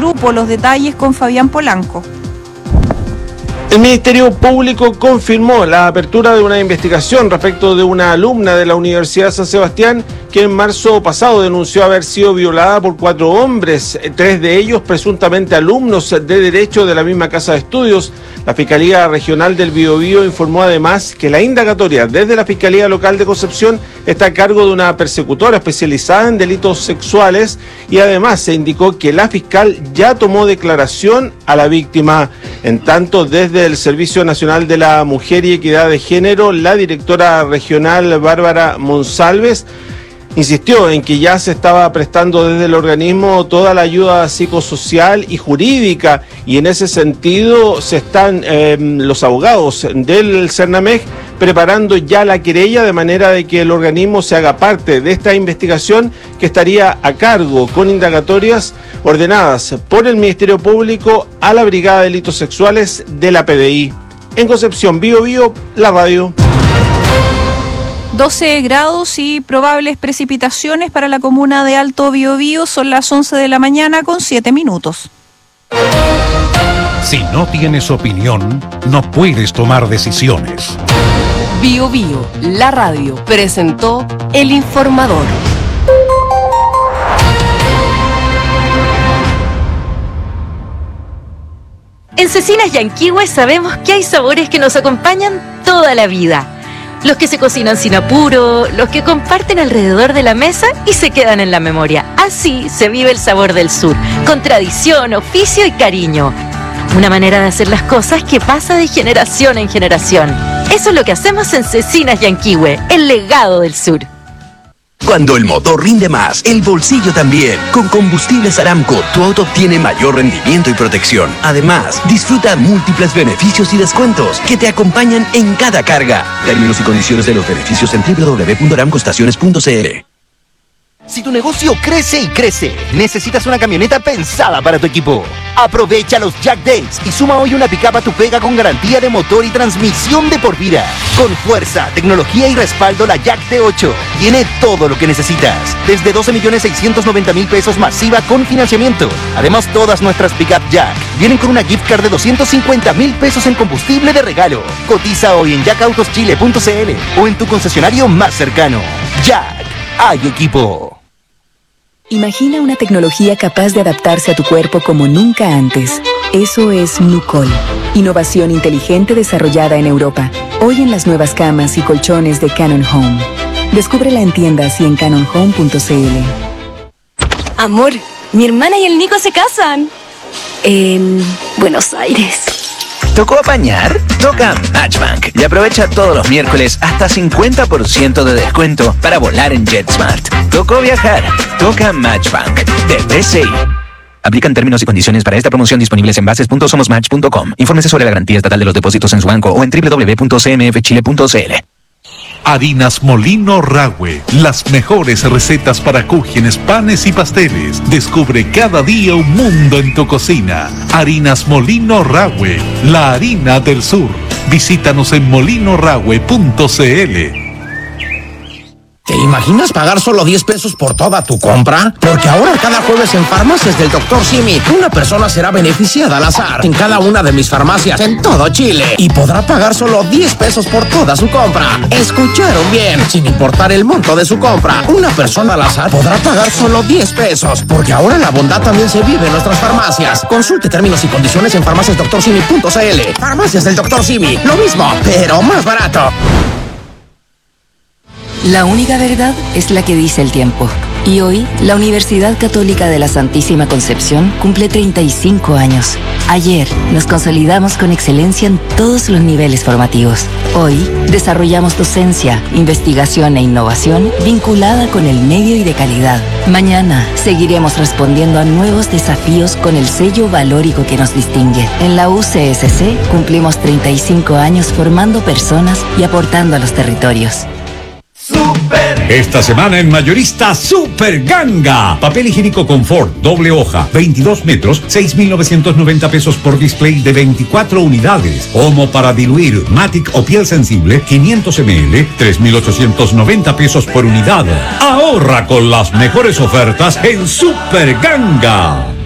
grupo. Los detalles con Fabián Polanco. El Ministerio Público confirmó la apertura de una investigación respecto de una alumna de la Universidad de San Sebastián que en marzo pasado denunció haber sido violada por 4 hombres, 3 de ellos presuntamente alumnos de Derecho de la misma casa de estudios. La Fiscalía Regional del Biobío informó además que la indagatoria desde la Fiscalía Local de Concepción está a cargo de una persecutora especializada en delitos sexuales y además se indicó que la fiscal ya tomó declaración a la víctima. En tanto, desde el Servicio Nacional de la Mujer y Equidad de Género, la directora regional Bárbara Monsalves insistió en que ya se estaba prestando desde el organismo toda la ayuda psicosocial y jurídica, y en ese sentido se están los abogados del Cernamej preparando ya la querella de manera de que el organismo se haga parte de esta investigación que estaría a cargo con indagatorias ordenadas por el Ministerio Público a la Brigada de Delitos Sexuales de la PDI. En Concepción, Biobío, la radio. 12 grados y probables precipitaciones para la comuna de Alto Biobío. Son las 11 de la mañana con 7 minutos. Si no tienes opinión, no puedes tomar decisiones. Biobío, la radio, presentó El Informador. En Cecinas Yanquihue sabemos que hay sabores que nos acompañan toda la vida. Los que se cocinan sin apuro, los que comparten alrededor de la mesa y se quedan en la memoria. Así se vive el sabor del sur, con tradición, oficio y cariño. Una manera de hacer las cosas que pasa de generación en generación. Eso es lo que hacemos en Cecinas Yanquihue, el legado del sur. Cuando el motor rinde más, el bolsillo también. Con Combustibles Aramco, tu auto obtiene mayor rendimiento y protección. Además, disfruta múltiples beneficios y descuentos que te acompañan en cada carga. Términos y condiciones de los beneficios en www.aramcoestaciones.cl. Si tu negocio crece y crece, necesitas una camioneta pensada para tu equipo. Aprovecha los Jack Days y suma hoy una pick-up a tu pega con garantía de motor y transmisión de por vida. Con fuerza, tecnología y respaldo, la Jack T8 tiene todo lo que necesitas. Desde 12.690.000 pesos masiva con financiamiento. Además, todas nuestras pick-up Jack vienen con una gift card de 250.000 pesos en combustible de regalo. Cotiza hoy en jackautoschile.cl o en tu concesionario más cercano. Jack, hay equipo. Imagina una tecnología capaz de adaptarse a tu cuerpo como nunca antes. Eso es Nucol. Innovación inteligente desarrollada en Europa. Hoy en las nuevas camas y colchones de Cannon Home. Descúbrela en tiendas y en cannonhome.cl. Amor, mi hermana y el Nico se casan. En Buenos Aires. ¿Tocó apañar? Toca Matchbank y aprovecha todos los miércoles hasta 50% de descuento para volar en JetSmart. ¿Tocó viajar? Toca Matchbank de BCI. Aplican términos y condiciones para esta promoción disponibles en bases.somosmatch.com. Infórmese sobre la garantía estatal de los depósitos en su banco o en www.cmfchile.cl. Harinas Molino Rahue, las mejores recetas para cúgenes, panes y pasteles. Descubre cada día un mundo en tu cocina. Harinas Molino Rahue, la harina del sur. Visítanos en molinorahue.cl. ¿Te imaginas pagar solo 10 pesos por toda tu compra? Porque ahora cada jueves en Farmacias del Dr. Simi, una persona será beneficiada al azar en cada una de mis farmacias en todo Chile y podrá pagar solo 10 pesos por toda su compra. ¿Escucharon bien? Sin importar el monto de su compra, una persona al azar podrá pagar solo 10 pesos, porque ahora la bondad también se vive en nuestras farmacias. Consulte términos y condiciones en farmaciasdrsimi.cl. Farmacias del Dr. Simi, lo mismo, pero más barato. La única verdad es la que dice el tiempo. Y hoy, la Universidad Católica de la Santísima Concepción cumple 35 años. Ayer, nos consolidamos con excelencia en todos los niveles formativos. Hoy, desarrollamos docencia, investigación e innovación vinculada con el medio y de calidad. Mañana, seguiremos respondiendo a nuevos desafíos con el sello valórico que nos distingue. En la UCSC, cumplimos 35 años formando personas y aportando a los territorios. Esta semana en Mayorista Super Ganga. Papel higiénico Confort, doble hoja, 22 metros, 6.990 pesos por display de 24 unidades. Omo para diluir, Matic o piel sensible, 500 ml, 3.890 pesos por unidad. Ahorra con las mejores ofertas en Super Ganga.